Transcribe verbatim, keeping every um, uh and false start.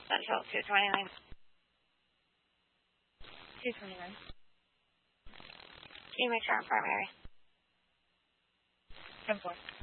Central, two twenty-nine. two twenty-nine. Can you make sure I'm primary? ten four.